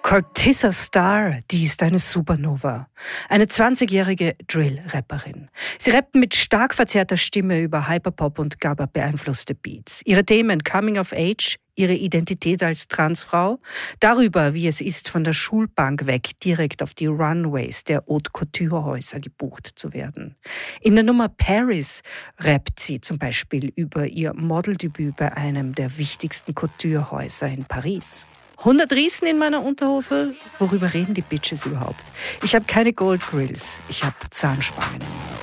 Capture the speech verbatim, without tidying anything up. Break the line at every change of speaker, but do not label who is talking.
Cortissa Starr, die ist eine Supernova. Eine zwanzigjährige Drill-Rapperin. Sie rappt mit stark verzerrter Stimme über Hyperpop und GABA beeinflusste Beats. Ihre Themen Coming of Age, ihre Identität als Transfrau, darüber, wie es ist, von der Schulbank weg direkt auf die Runways der Haute Couture-Häuser gebucht zu werden. In der Nummer Paris rappt sie zum Beispiel über ihr Modeldebüt bei einem der wichtigsten Couture-Häuser in Paris. hundert Riesen in meiner Unterhose? Worüber reden die Bitches überhaupt? Ich habe keine Gold Grills, ich habe Zahnspangen.